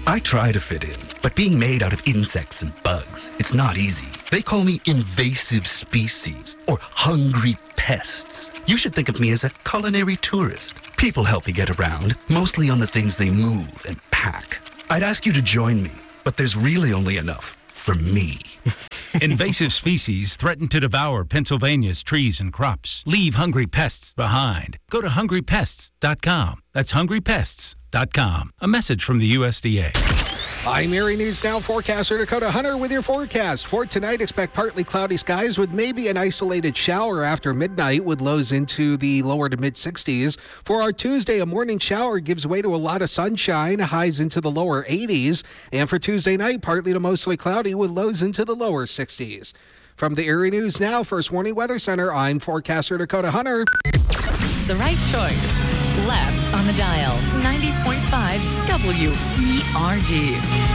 I try to fit in, but being made out of insects and bugs, it's not easy. They call me invasive species or hungry pests. You should think of me as a culinary tourist. People help me get around, mostly on the things they move and pack. I'd ask you to join me, but there's really only enough for me. Invasive species threaten to devour Pennsylvania's trees and crops. Leave hungry pests behind. Go to hungrypests.com. That's hungrypests.com. A message from the USDA. I'm Erie News Now forecaster Dakota Hunter with your forecast. For tonight, expect partly cloudy skies with maybe an isolated shower after midnight with lows into the lower to mid-60s. For our Tuesday, a morning shower gives way to a lot of sunshine, highs into the lower 80s. And for Tuesday night, partly to mostly cloudy with lows into the lower 60s. From the Erie News Now First Warning Weather Center, I'm forecaster Dakota Hunter. The right choice. Left on the dial. 90.5 WERD.